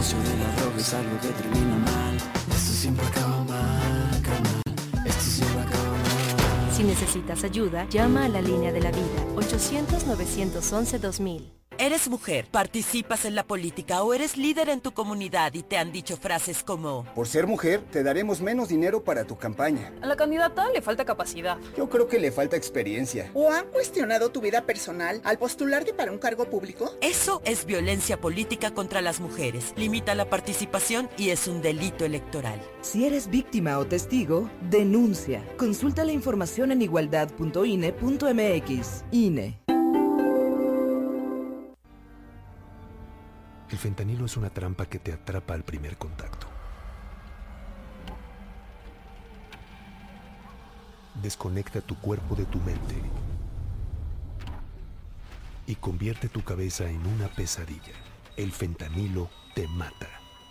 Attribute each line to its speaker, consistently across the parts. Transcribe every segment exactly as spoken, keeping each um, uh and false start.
Speaker 1: negocio de la droga es algo que termina mal. Esto siempre acaba mal, carnal. Esto siempre acaba mal.
Speaker 2: Si necesitas ayuda, llama a la línea de la vida, ochocientos, novecientos once, dos mil.
Speaker 3: ¿Eres mujer, participas en la política o eres líder en tu comunidad y te han dicho frases como:
Speaker 4: por ser mujer, te daremos menos dinero para tu campaña?
Speaker 5: A la candidata le falta capacidad.
Speaker 4: Yo creo que le falta experiencia.
Speaker 6: ¿O han cuestionado tu vida personal al postularte para un cargo público?
Speaker 3: Eso es violencia política contra las mujeres. Limita la participación y es un delito electoral.
Speaker 7: Si eres víctima o testigo, denuncia. Consulta la información en igualdad punto i n e punto m x. I N E.
Speaker 8: El fentanilo es una trampa que te atrapa al primer contacto. Desconecta tu cuerpo de tu mente y convierte tu cabeza en una pesadilla. El fentanilo te mata.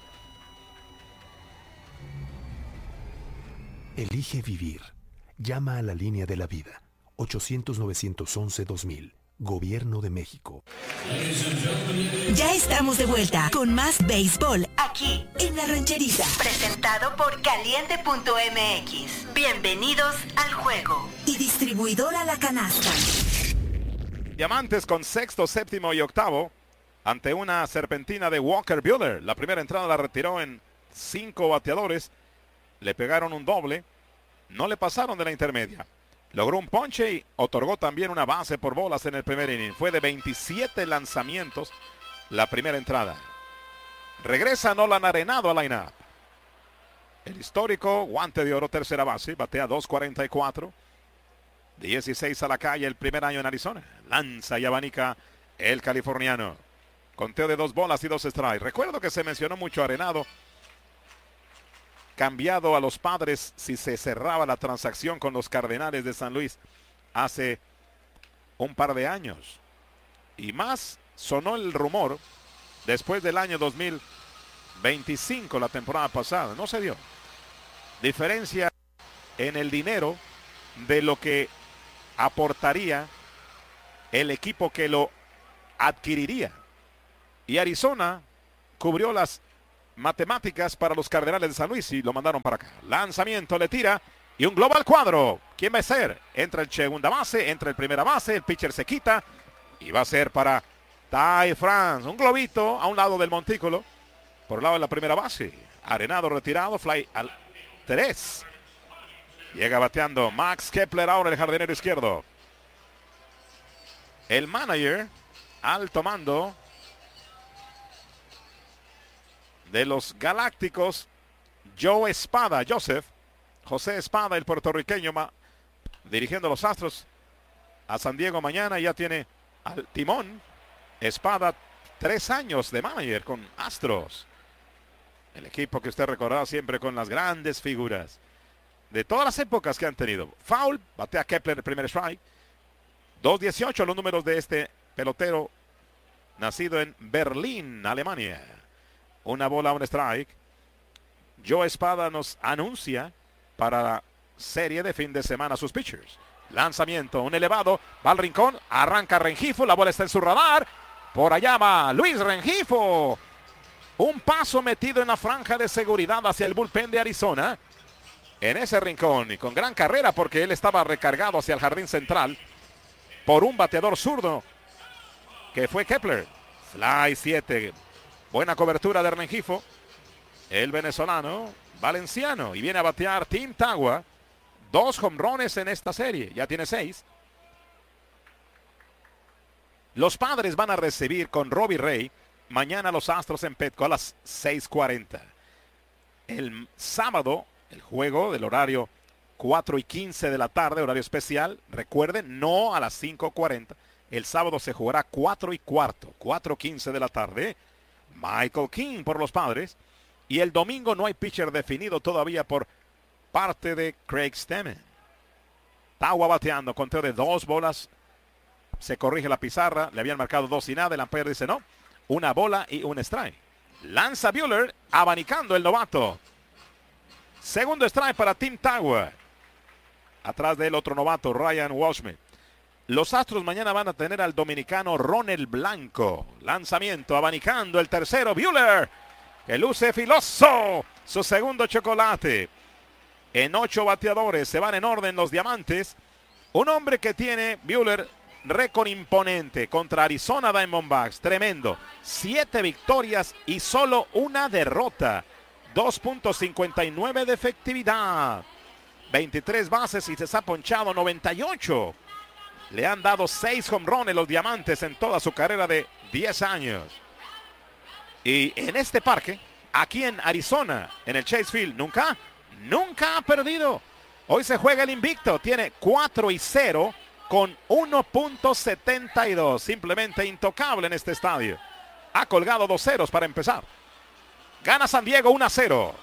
Speaker 8: Elige vivir. Llama a la línea de la vida. ochocientos, novecientos once, dos mil. Gobierno de México.
Speaker 9: Ya estamos de vuelta con más béisbol aquí en La Rancherita. Presentado por Caliente punto m x. Bienvenidos al juego. Y distribuidora La Canasta.
Speaker 10: Diamantes con sexto, séptimo y octavo ante una serpentina de Walker Buehler. La primera entrada la retiró en cinco bateadores. Le pegaron un doble. No le pasaron de la intermedia. Logró un ponche y otorgó también una base por bolas en el primer inning. Fue de veintisiete lanzamientos la primera entrada. Regresa Nolan Arenado al line-up. El histórico guante de oro, tercera base, batea dos cuarenta y cuatro. dieciséis a la calle el primer año en Arizona. Lanza y abanica el californiano. Conteo de dos bolas y dos strikes. Recuerdo que se mencionó mucho Arenado. Cambiado a los Padres si se cerraba la transacción con los Cardenales de San Luis hace un par de años. Y más sonó el rumor después del año dos mil veinticinco, la temporada pasada. No se dio. Diferencia en el dinero de lo que aportaría el equipo que lo adquiriría. Y Arizona cubrió las matemáticas para los Cardenales de San Luis y lo mandaron para acá. Lanzamiento, le tira y un globo al cuadro. ¿Quién va a ser? Entra el segunda base, entra el primera base, el pitcher se quita y va a ser para Ty France. Un globito a un lado del montículo, por el lado de la primera base. Arenado retirado, fly al tres. Llega bateando Max Kepler ahora, el jardinero izquierdo. El manager, alto mando de los Galácticos, Joe Espada, Joseph, José Espada, el puertorriqueño, ma, dirigiendo a los Astros a San Diego mañana. Ya tiene al timón Espada, tres años de manager con Astros. El equipo que usted recordará siempre con las grandes figuras de todas las épocas que han tenido. Foul, batea Kepler el primer strike. dos dieciocho los números de este pelotero nacido en Berlín, Alemania. Una bola, un strike. Joe Espada nos anuncia para la serie de fin de semana sus pitchers. Lanzamiento, un elevado, va al rincón, arranca Rengifo, la bola está en su radar. Por allá va Luis Rengifo. Un paso metido en la franja de seguridad hacia el bullpen de Arizona. En ese rincón y con gran carrera porque él estaba recargado hacia el jardín central por un bateador zurdo que fue Kepler. Fly siete. Buena cobertura de Rengifo, el venezolano valenciano, y viene a batear Tim Tagua. Dos jonrones en esta serie, ya tiene seis. Los Padres van a recibir con Robbie Ray mañana los Astros en Petco a las seis cuarenta. El sábado, el juego del horario cuatro y quince de la tarde, horario especial. Recuerden, no a las cinco cuarenta. El sábado se jugará cuatro y cuarto, cuatro quince de la tarde. Michael King por los Padres. Y el domingo no hay pitcher definido todavía por parte de Craig Stammen. Tagua bateando, conteo de dos bolas. Se corrige la pizarra, le habían marcado dos y nada. El umpire dice no, una bola y un strike. Lanza Buehler, abanicando el novato. Segundo strike para Tim Tagua. Atrás del otro novato, Ryan Walshman. Los Astros mañana van a tener al dominicano Ronel Blanco. Lanzamiento, abanicando el tercero, Buehler. que luce filoso. Su segundo chocolate. En ocho bateadores se van en orden los diamantes. Un hombre que tiene, Buehler, récord imponente contra Arizona Diamondbacks. Tremendo. Siete victorias y solo una derrota. dos punto cincuenta y nueve de efectividad. veintitrés bases y se ha ponchado noventa y ocho. Le han dado seis home runs los diamantes en toda su carrera de diez años. Y en este parque, aquí en Arizona, en el Chase Field, nunca, nunca ha perdido. Hoy se juega el invicto. Tiene cuatro y cero con uno punto setenta y dos. Simplemente intocable en este estadio. Ha colgado dos ceros para empezar. Gana San Diego uno a cero.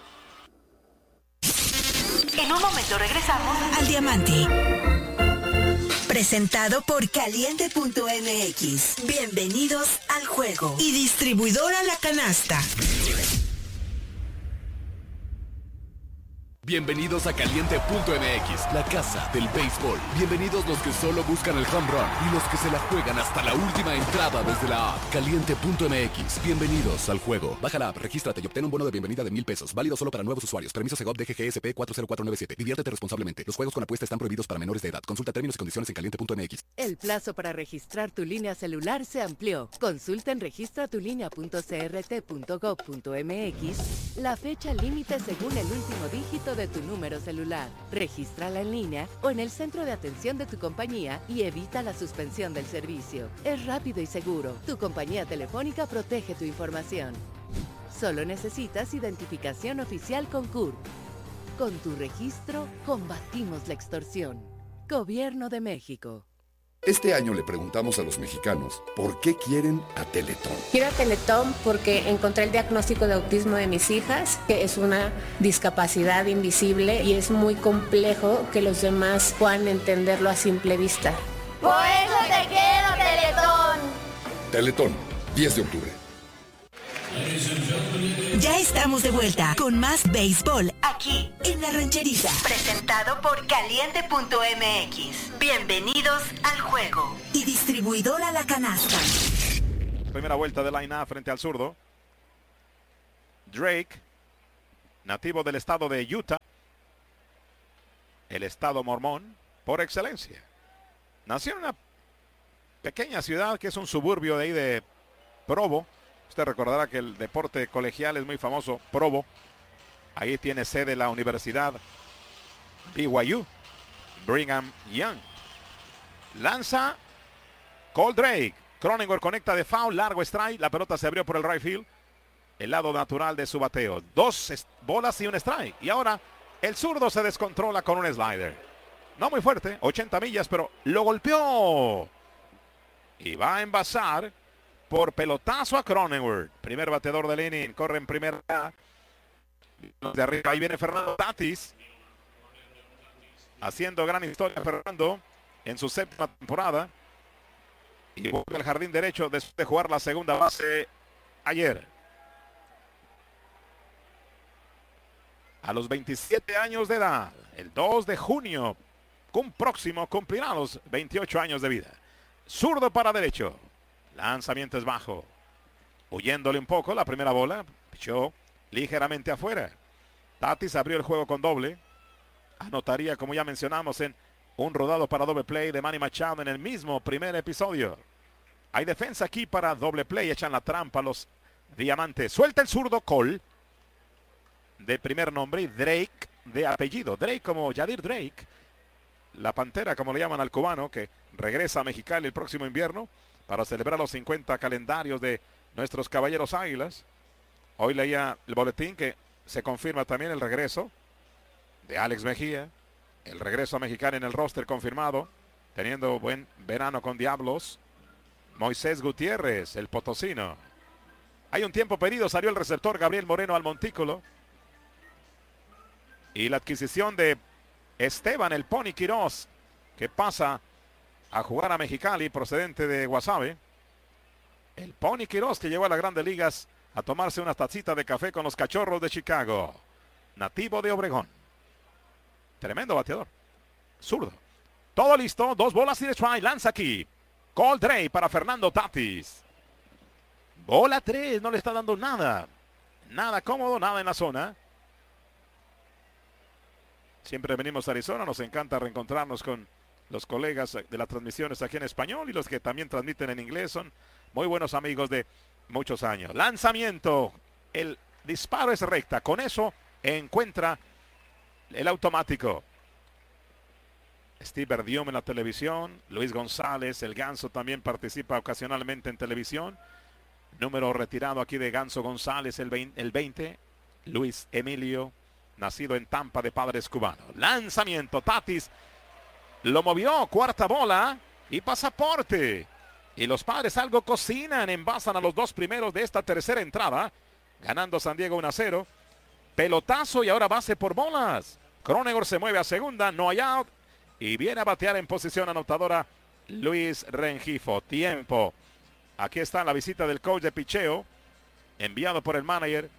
Speaker 9: En un momento regresamos al Diamante. Presentado por Caliente punto M X. Bienvenidos al juego. Y distribuidora La Canasta.
Speaker 11: Bienvenidos a Caliente punto M X, la casa del béisbol. Bienvenidos los que solo buscan el home run y los que se la juegan hasta la última entrada desde la app. Caliente punto M X, bienvenidos al juego. Baja la app, regístrate y obtén un bono de bienvenida de mil pesos. Válido solo para nuevos usuarios. Permiso Segov D G G S P cuatro cero cuatro nueve siete. Diviértete responsablemente. Los juegos con apuesta están prohibidos para menores de edad. Consulta términos y condiciones en Caliente punto M X.
Speaker 12: El plazo para registrar tu línea celular se amplió. Consulta en registra tu línea punto c r t punto gov punto m x la fecha límite según el último dígito de tu número celular. Regístrala en línea o en el centro de atención de tu compañía y evita la suspensión del servicio. Es rápido y seguro. Tu compañía telefónica protege tu información. Solo necesitas identificación oficial con C U R P. Con tu registro, combatimos la extorsión. Gobierno de México.
Speaker 13: Este año le preguntamos a los mexicanos por qué quieren a Teletón.
Speaker 14: Quiero a Teletón porque encontré el diagnóstico de autismo de mis hijas, que es una discapacidad invisible y es muy complejo que los demás puedan entenderlo a simple vista.
Speaker 15: Por eso te quiero, Teletón.
Speaker 13: Teletón, diez de octubre.
Speaker 9: Ya estamos de vuelta con más béisbol aquí en La Rancherita. Presentado por Caliente punto M X. Bienvenidos al juego. Y distribuidora La Canasta.
Speaker 10: Primera vuelta de line-up frente al zurdo. Drake, nativo del estado de Utah. El estado mormón por excelencia. Nació en una pequeña ciudad que es un suburbio de ahí de Provo. Usted recordará que el deporte colegial es muy famoso, Provo. Ahí tiene sede la Universidad B Y U, Brigham Young. Lanza Cole Drake. Cronenworth conecta de foul, largo strike. La pelota se abrió por el right field. El lado natural de su bateo. Dos bolas y un strike. Y ahora el zurdo se descontrola con un slider. No muy fuerte, ochenta millas, pero lo golpeó. Y va a envasar por pelotazo a Cronenworth. Primer bateador del inning. Corre en primera. De arriba ahí viene Fernando Tatis. Haciendo gran historia Fernando en su séptima temporada. Y vuelve al jardín derecho después de jugar la segunda base ayer. A los veintisiete años de edad. El dos de junio. Un próximo cumplirá los veintiocho años de vida. Zurdo para derecho. Lanzamiento es bajo. Huyéndole un poco la primera bola. Pichó ligeramente afuera. Tatis abrió el juego con doble. Anotaría, como ya mencionamos, en un rodado para doble play de Manny Machado en el mismo primer episodio. Hay defensa aquí para doble play. Echan la trampa los diamantes. Suelta el zurdo Cole, de primer nombre, y Drake de apellido. Drake como Yadir Drake. La Pantera, como le llaman al cubano, que regresa a Mexicali el próximo invierno para celebrar los cincuenta calendarios de nuestros Caballeros Águilas. Hoy leía el boletín que se confirma también el regreso de Alex Mejía. El regreso a Mexicali en el roster confirmado. Teniendo buen verano con Diablos. Moisés Gutiérrez, el potosino. Hay un tiempo pedido, salió el receptor Gabriel Moreno al montículo. Y la adquisición de Esteban, el Pony Quiroz, que pasa a jugar a Mexicali procedente de Guasave. El Pony Quiroz que llegó a las Grandes Ligas a tomarse una tacita de café con los Cachorros de Chicago. Nativo de Obregón. Tremendo bateador. Zurdo. Todo listo. Dos bolas y de strike. Lanza aquí. Cole Drake para Fernando Tatis. Bola tres. No le está dando nada. Nada cómodo, nada en la zona. Siempre venimos a Arizona, nos encanta reencontrarnos con los colegas de las transmisiones aquí en español y los que también transmiten en inglés. Son muy buenos amigos de muchos años. Lanzamiento, el disparo es recta, con eso encuentra el automático. Steve Berdium en la televisión, Luis González, el Ganso también participa ocasionalmente en televisión. Número retirado aquí de Ganso González, el veinte, el veinte, Luis Emilio, nacido en Tampa de padres cubanos. Lanzamiento, Tatis lo movió, cuarta bola y pasaporte. Y los Padres algo cocinan, envasan a los dos primeros de esta tercera entrada, ganando San Diego uno a cero. Pelotazo y ahora base por bolas. Cronenworth se mueve a segunda, no hay out. Y viene a batear en posición anotadora Luis Rengifo. Tiempo. Aquí está la visita del coach de picheo, enviado por el manager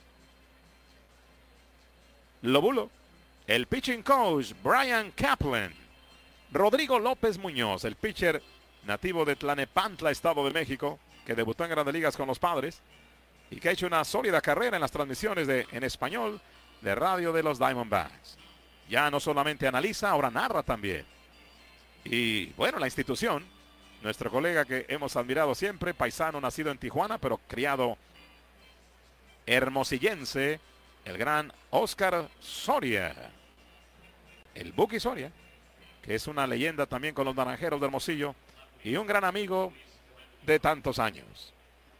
Speaker 10: Lobulo. El pitching coach Brian Kaplan. Rodrigo López Muñoz, el pitcher nativo de Tlanepantla, Estado de México, que debutó en Grandes Ligas con los Padres y que ha hecho una sólida carrera en las transmisiones de, en español de radio de los Diamondbacks. Ya no solamente analiza, ahora narra también. Y bueno, la institución, nuestro colega que hemos admirado siempre, paisano nacido en Tijuana, pero criado hermosillense, el gran Oscar Soria. El Buki Soria, que es una leyenda también con los Naranjeros de Hermosillo y un gran amigo de tantos años.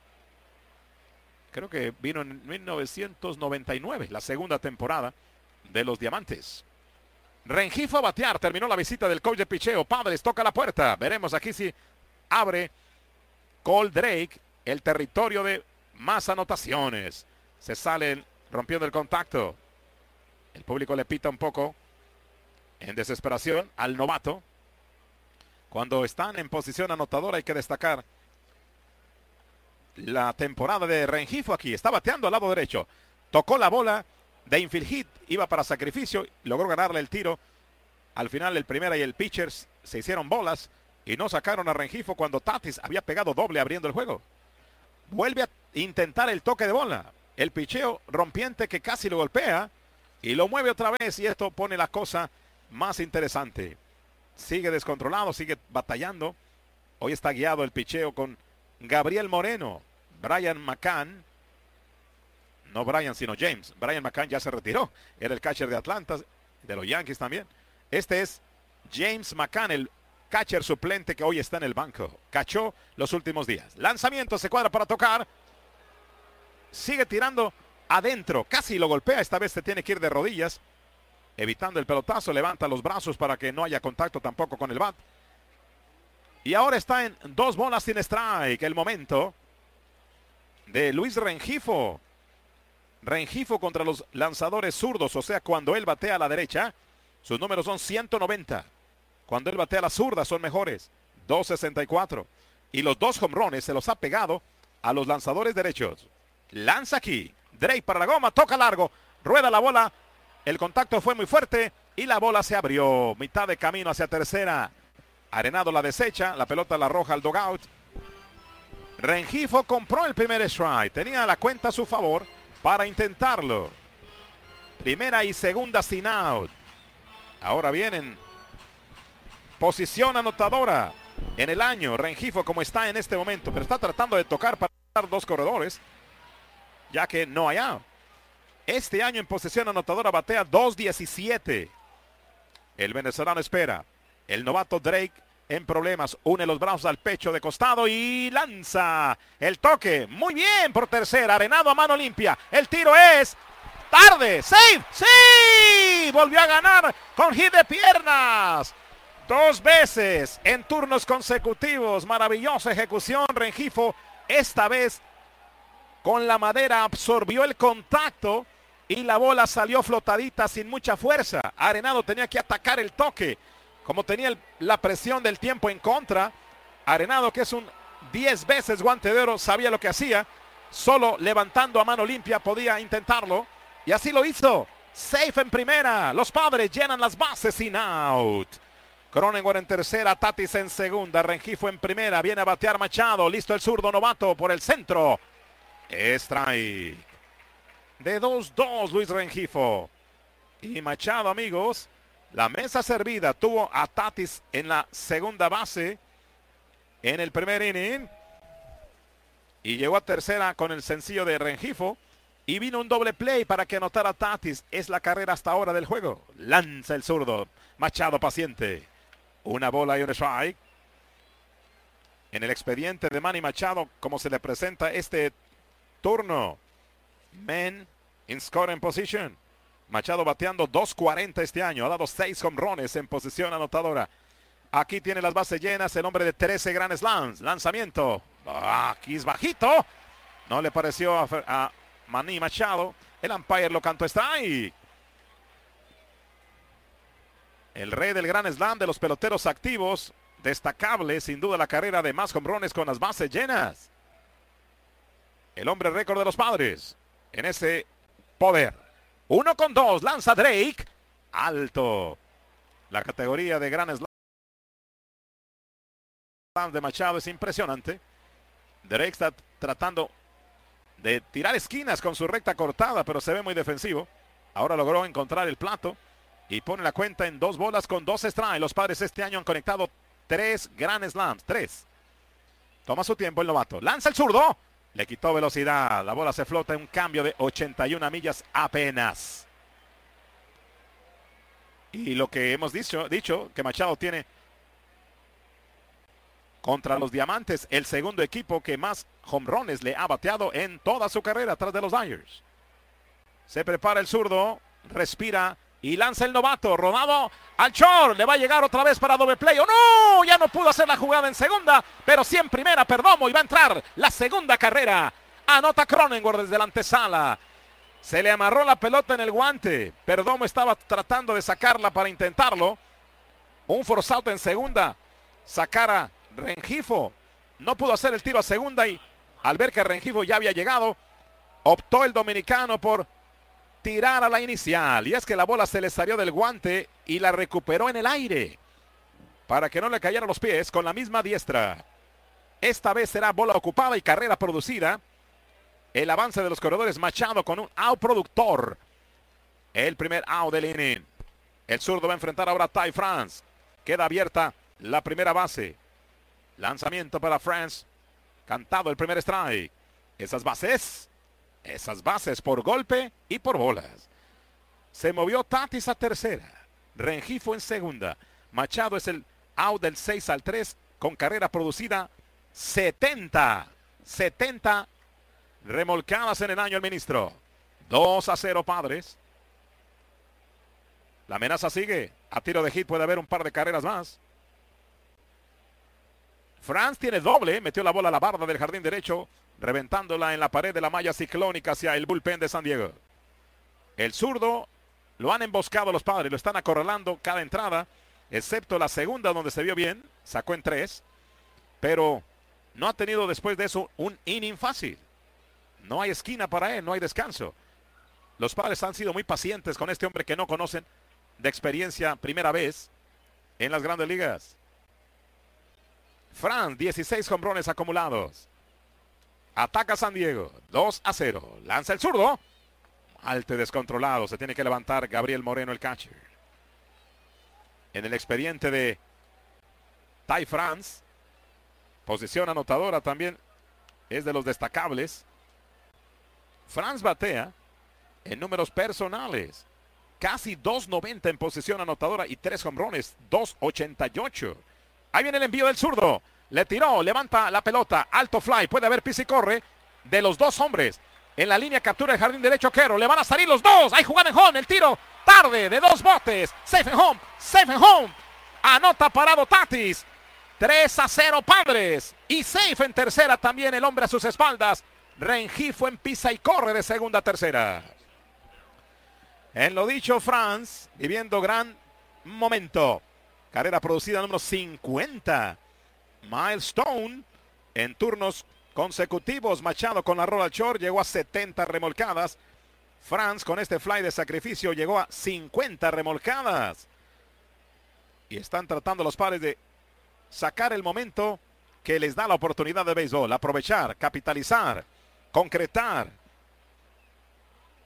Speaker 10: Creo que vino en mil novecientos noventa y nueve, la segunda temporada de los Diamantes. Rengifo a batear, terminó la visita del coach de picheo. Padres toca la puerta, veremos aquí si abre Cole Drake el territorio de más anotaciones. Se salen rompiendo el contacto. El público le pita un poco en desesperación al novato. Cuando están en posición anotadora hay que destacar la temporada de Rengifo aquí. Está bateando al lado derecho. Tocó la bola de infield hit, iba para sacrificio, logró ganarle el tiro. Al final el primera y el pitcher se hicieron bolas y no sacaron a Rengifo cuando Tatis había pegado doble abriendo el juego. Vuelve a intentar el toque de bola. El picheo rompiente que casi lo golpea y lo mueve otra vez y esto pone la cosa más interesante. Sigue descontrolado, sigue batallando. Hoy está guiado el picheo con Gabriel Moreno, Brian McCann. No Brian, sino James. Brian McCann ya se retiró. Era el catcher de Atlanta, de los Yankees también. Este es James McCann, el catcher suplente que hoy está en el banco. Cachó los últimos días. Lanzamiento, se cuadra para tocar. Sigue tirando adentro. Casi lo golpea. Esta vez se tiene que ir de rodillas, evitando el pelotazo. Levanta los brazos para que no haya contacto tampoco con el bat. Y ahora está en dos bolas sin strike. El momento de Luis Rengifo. Rengifo contra los lanzadores zurdos, o sea, cuando él batea a la derecha, sus números son ciento noventa. Cuando él batea a la zurda son mejores, doscientos sesenta y cuatro. Y los dos jonrones se los ha pegado a los lanzadores derechos. Lanza aquí, Drake para la goma, toca largo, rueda la bola. El contacto fue muy fuerte y la bola se abrió. Mitad de camino hacia tercera. Arenado la desecha, la pelota la arroja al dugout. Rengifo compró el primer strike, tenía la cuenta a su favor para intentarlo. Primera y segunda sin out. Ahora vienen posición anotadora en el año. Rengifo como está en este momento, pero está tratando de tocar para dar dos corredores, ya que no hay out. Este año en posición anotadora batea dos diecisiete. El venezolano espera. El novato Drake en problemas, une los brazos al pecho de costado y lanza el toque. Muy bien por tercera, arenado a mano limpia. El tiro es tarde, save, sí, volvió a ganar con hit de piernas. Dos veces en turnos consecutivos, maravillosa ejecución. Rengifo esta vez con la madera absorbió el contacto y la bola salió flotadita sin mucha fuerza. Arenado tenía que atacar el toque. Como tenía el, la presión del tiempo en contra, Arenado, que es un diez veces guante de oro, sabía lo que hacía. Solo levantando a mano limpia podía intentarlo. Y así lo hizo. Safe en primera. Los Padres llenan las bases sin out. Cronenworth en tercera, Tatis en segunda, Rengifo en primera. Viene a batear Machado. Listo el zurdo novato por el centro. Strike. de dos dos Luis Rengifo. Y Machado, amigos, la mesa servida. Tuvo a Tatis en la segunda base en el primer inning. Y llegó a tercera con el sencillo de Rengifo. Y vino un doble play para que anotara Tatis. Es la carrera hasta ahora del juego. Lanza el zurdo. Machado paciente. Una bola y un strike. En el expediente de Manny Machado, como se le presenta este turno. Men in scoring position. Machado bateando dos cuarenta este año. Ha dado seis jonrones en posición anotadora. Aquí tiene las bases llenas. El hombre de trece Grand Slams. Lanzamiento. Ah, aquí es bajito. No le pareció a, a Manny Machado. El umpire lo cantó strike. El rey del Grand Slam de los peloteros activos. Destacable, sin duda, la carrera de más jonrones con las bases llenas. El hombre récord de los Padres. En ese poder. Uno con dos. Lanza Drake. Alto. La categoría de Grand Slam de Machado es impresionante. Drake está tratando de tirar esquinas con su recta cortada, pero se ve muy defensivo. Ahora logró encontrar el plato y pone la cuenta en dos bolas con dos strikes. Los Padres este año han conectado tres Grand Slams. Tres. Toma su tiempo el novato. Lanza el zurdo. Le quitó velocidad. La bola se flota en un cambio de ochenta y una millas apenas. Y lo que hemos dicho, dicho que Machado tiene contra los Diamantes, el segundo equipo que más jonrones le ha bateado en toda su carrera atrás de los Dodgers. Se prepara el zurdo, respira y lanza el novato, rodado al short. Le va a llegar otra vez para doble play. ¡Oh, no! Ya no pudo hacer la jugada en segunda, pero sí en primera, Perdomo, y va a entrar la segunda carrera. Anota Cronenworth desde la antesala. Se le amarró la pelota en el guante. Perdomo estaba tratando de sacarla para intentarlo. Un force out en segunda. Sacar a Rengifo. No pudo hacer el tiro a segunda y al ver que Rengifo ya había llegado, optó el dominicano por tirar a la inicial. Y es que la bola se le salió del guante y la recuperó en el aire para que no le cayera a los pies con la misma diestra. Esta vez será bola ocupada y carrera producida. El avance de los corredores. Machado con un out productor. El primer out del inning. El zurdo va a enfrentar ahora a Ty France. Queda abierta la primera base. Lanzamiento para France. Cantado el primer strike. Esas bases. Esas bases por golpe y por bolas. Se movió Tatis a tercera. Rengifo en segunda. Machado es el out del seis al tres con carrera producida. setenta. setenta remolcadas en el año el ministro. dos a cero Padres. La amenaza sigue. A tiro de hit puede haber un par de carreras más. France tiene doble. Metió la bola a la barda del jardín derecho, reventándola en la pared de la malla ciclónica hacia el bullpen de San Diego. El zurdo lo han emboscado los Padres. Lo están acorralando cada entrada, excepto la segunda donde se vio bien. Sacó en tres. Pero no ha tenido después de eso un inning fácil. No hay esquina para él, no hay descanso. Los Padres han sido muy pacientes con este hombre que no conocen de experiencia primera vez en las grandes ligas. France, dieciséis jonrones acumulados. Ataca San Diego, dos a cero. Lanza el zurdo. Alto y descontrolado. Se tiene que levantar Gabriel Moreno, el catcher. En el expediente de Ty France, posición anotadora también es de los destacables. France batea en números personales. Casi dos noventa en posición anotadora y tres jonrones, dos ochenta y ocho. Ahí viene el envío del zurdo. Le tiró, levanta la pelota. Alto fly, puede haber pisa y corre de los dos hombres. En la línea captura el jardín derecho Quero. Le van a salir los dos. Hay jugada en home. El tiro tarde de dos botes. Safe en home. Safe en home. Anota parado Tatis. tres a cero Padres. Y safe en tercera también el hombre a sus espaldas. Rengifo en pisa y corre de segunda a tercera. En lo dicho, France viviendo gran momento. Carrera producida número cincuenta. Milestone en turnos consecutivos. Machado con la rola al short llegó a setenta remolcadas. France con este fly de sacrificio llegó a cincuenta remolcadas. Y están tratando los Padres de sacar el momento que les da la oportunidad de béisbol. Aprovechar, capitalizar, concretar.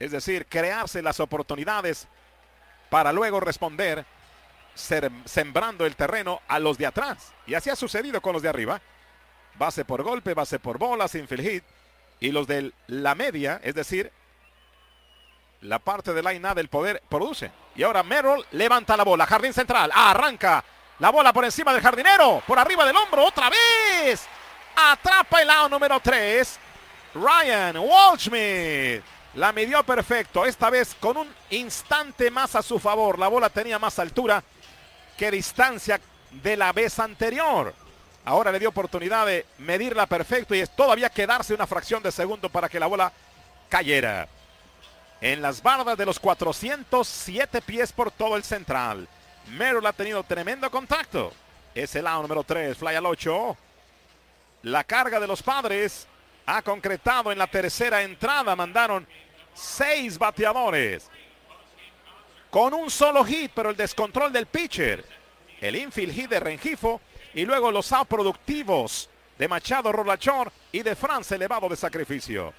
Speaker 10: Es decir, crearse las oportunidades para luego responder ser, sembrando el terreno a los de atrás. Y así ha sucedido con los de arriba. Base por golpe, base por bola, infield hit. Y los de la media, es decir, la parte del line A del poder, produce. Y ahora Merrill levanta la bola. Jardín central. Arranca la bola por encima del jardinero. Por arriba del hombro. Otra vez. Atrapa el out número tres. Ryan Waldschmidt. La midió perfecto. Esta vez con un instante más a su favor. La bola tenía más altura que distancia de la vez anterior. Ahora le dio oportunidad de medirla perfecto y es todavía quedarse una fracción de segundo para que la bola cayera. En las bardas de los cuatrocientos siete pies por todo el central. Merrill ha tenido tremendo contacto. Es el out número tres, fly al ocho. La carga de los Padres ha concretado en la tercera entrada. Mandaron seis bateadores. Con un solo hit, pero el descontrol del pitcher. El infield hit de Rengifo. Y luego los out productivos de Machado, Rolachor y de France elevado de sacrificio.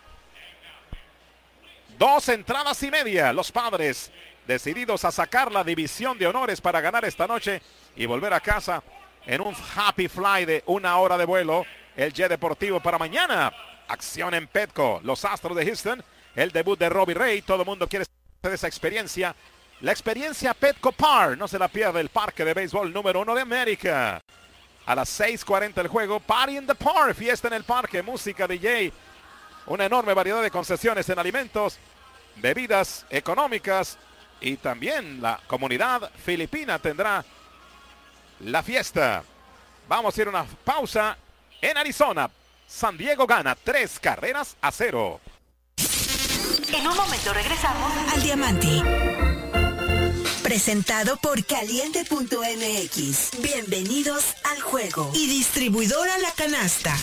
Speaker 10: Dos entradas y media. Los Padres decididos a sacar la división de honores para ganar esta noche y volver a casa en un happy fly de una hora de vuelo. El jet deportivo para mañana. Acción en Petco. Los Astros de Houston. El debut de Robbie Ray. Todo el mundo quiere de esa experiencia. La experiencia Petco Park. No se la pierda, el parque de béisbol número uno de América. A las seis cuarenta el juego. Party in the Park. Fiesta en el parque. Música, D J. Una enorme variedad de concesiones en alimentos, bebidas económicas. Y también la comunidad filipina tendrá la fiesta. Vamos a ir a una pausa en Arizona. San Diego gana tres carreras a cero.
Speaker 9: En un momento regresamos al Diamante. Presentado por Caliente punto M X. Bienvenidos al juego. Y distribuidora La Canasta.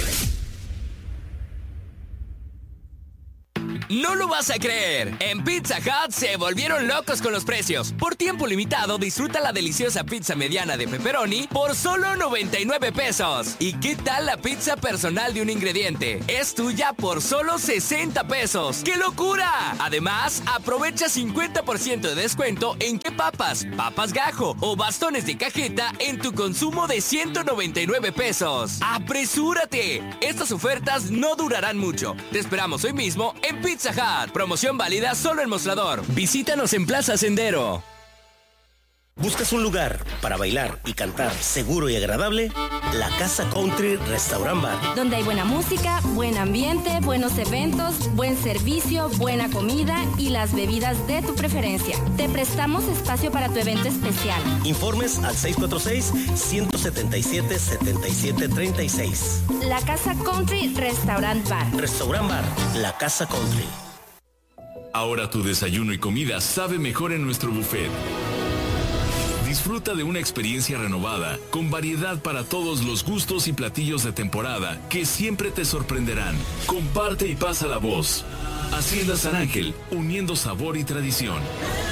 Speaker 16: No lo vas a creer. En Pizza Hut se volvieron locos con los precios. Por tiempo limitado, disfruta la deliciosa pizza mediana de pepperoni por solo noventa y nueve pesos. ¿Y qué tal la pizza personal de un ingrediente? Es tuya por solo sesenta pesos. ¡Qué locura! Además, aprovecha cincuenta por ciento de descuento en qué papas, papas gajo o bastones de cajeta en tu consumo de ciento noventa y nueve pesos. ¡Apresúrate! Estas ofertas no durarán mucho. Te esperamos hoy mismo en Pizza Hut. Promoción válida solo en Mostrador. Visítanos en Plaza Sendero.
Speaker 17: ¿Buscas un lugar para bailar y cantar seguro y agradable? La Casa Country Restaurant Bar.
Speaker 18: Donde hay buena música, buen ambiente, buenos eventos, buen servicio, buena comida y las bebidas de tu preferencia. Te prestamos espacio para tu evento especial.
Speaker 17: Informes al seis cuatro seis, uno siete siete, siete siete tres seis.
Speaker 18: La Casa Country Restaurant Bar.
Speaker 17: Restaurant Bar, La Casa Country.
Speaker 11: Ahora tu desayuno y comida sabe mejor en nuestro buffet. Disfruta de una experiencia renovada, con variedad para todos los gustos y platillos de temporada que siempre te sorprenderán. Comparte y pasa la voz. Hacienda San Ángel, uniendo sabor y tradición.